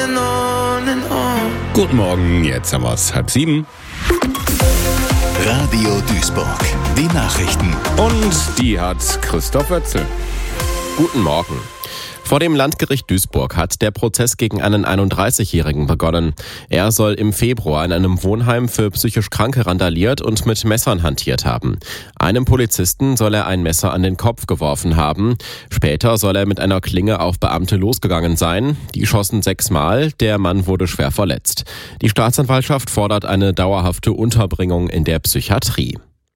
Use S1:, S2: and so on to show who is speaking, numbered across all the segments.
S1: Guten Morgen, jetzt haben wir es 6:30.
S2: Radio Duisburg, die Nachrichten.
S1: Und die hat Christoph Wötzel.
S3: Guten Morgen. Vor dem Landgericht Duisburg hat der Prozess gegen einen 31-Jährigen begonnen. Er soll im Februar in einem Wohnheim für psychisch Kranke randaliert und mit Messern hantiert haben. Einem Polizisten soll er ein Messer an den Kopf geworfen haben. Später soll er mit einer Klinge auf Beamte losgegangen sein. Die schossen 6-mal, der Mann wurde schwer verletzt. Die Staatsanwaltschaft fordert eine dauerhafte Unterbringung in der Psychiatrie.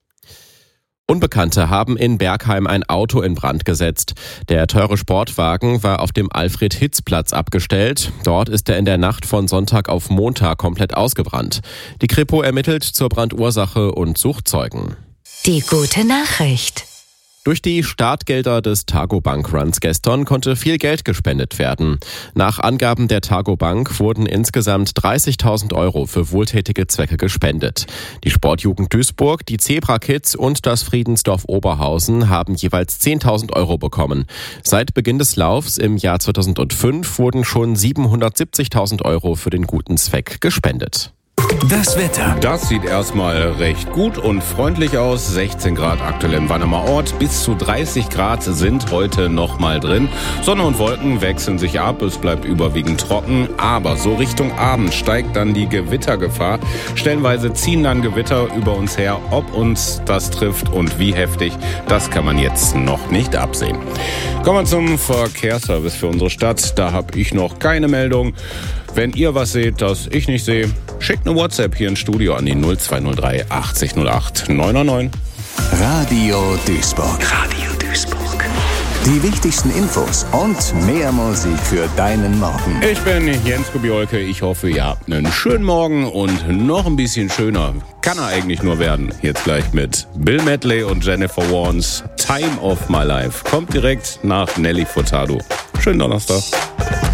S3: Unbekannte haben in Bergheim ein Auto in Brand gesetzt. Der teure Sportwagen war auf dem Alfred-Hitz-Platz abgestellt. Dort ist er in der Nacht von Sonntag auf Montag komplett ausgebrannt. Die Kripo ermittelt zur Brandursache und sucht Zeugen.
S4: Die gute Nachricht.
S3: Durch die Startgelder des Targobank-Runs gestern konnte viel Geld gespendet werden. Nach Angaben der Targobank wurden insgesamt 30.000 € für wohltätige Zwecke gespendet. Die Sportjugend Duisburg, die Zebra Kids und das Friedensdorf Oberhausen haben jeweils 10.000 € bekommen. Seit Beginn des Laufs im Jahr 2005 wurden schon 770.000 € für den guten Zweck gespendet.
S2: Das Wetter.
S1: Das sieht erstmal recht gut und freundlich aus. 16 Grad aktuell in Wannemer Ort. Bis zu 30 Grad sind heute noch mal drin. Sonne und Wolken wechseln sich ab. Es bleibt überwiegend trocken. Aber so Richtung Abend steigt dann die Gewittergefahr. Stellenweise ziehen dann Gewitter über uns her. Ob uns das trifft und wie heftig, das kann man jetzt noch nicht absehen. Kommen wir zum Verkehrsservice für unsere Stadt. Da habe ich noch keine Meldung. Wenn ihr was seht, das ich nicht sehe, schickt eine WhatsApp hier ins Studio an die 0203 80 08 999.
S2: Radio Duisburg. Radio Duisburg. Die wichtigsten Infos und mehr Musik für deinen Morgen.
S1: Ich bin Jens Kubiolke. Ich hoffe, ihr habt einen schönen Morgen und noch ein bisschen schöner kann er eigentlich nur werden. Jetzt gleich mit Bill Medley und Jennifer Warnes Time of My Life. Kommt direkt nach Nelly Furtado. Schönen Donnerstag.